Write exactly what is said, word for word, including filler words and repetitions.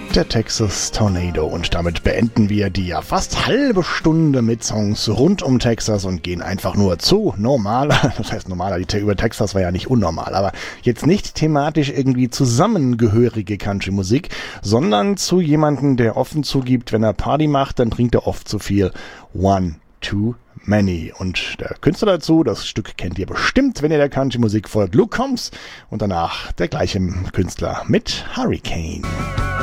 Der Texas Tornado, und damit beenden wir die ja fast halbe Stunde mit Songs rund um Texas und gehen einfach nur zu normaler, das heißt normaler, die über Texas war ja nicht unnormal, aber jetzt nicht thematisch irgendwie zusammengehörige Country-Musik, sondern zu jemandem, der offen zugibt, wenn er Party macht, dann trinkt er oft zu viel. One, Too Many. Und der Künstler dazu, das Stück kennt ihr bestimmt, wenn ihr der Country-Musik folgt, Luke Combs, und danach der gleiche Künstler mit Hurricane.